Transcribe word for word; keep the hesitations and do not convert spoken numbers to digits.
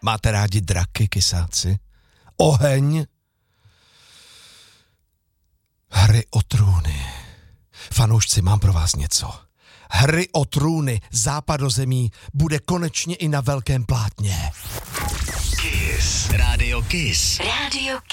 Máte rádi draky, kysáci? Oheň? Hry o trůny. Fanoušci, mám pro vás něco. Hry o trůny Západozemí bude konečně i na velkém plátně. Kiss. Rádio Kiss. Rádio Kiss.